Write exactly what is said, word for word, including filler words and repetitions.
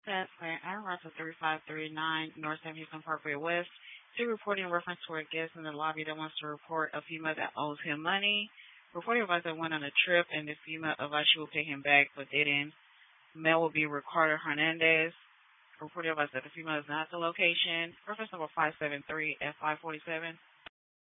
That's Grant Admiral to three five three nine North San Houston Parkway West. To reporting in reference to a guest in the lobby that wants to report a female that owes him money. Reporting advised that went on a trip and the female advised she will pay him back but didn't. Male will be Ricardo Hernandez. Reporting advised that the female is not at the location. Reference number five seven three F five forty seven.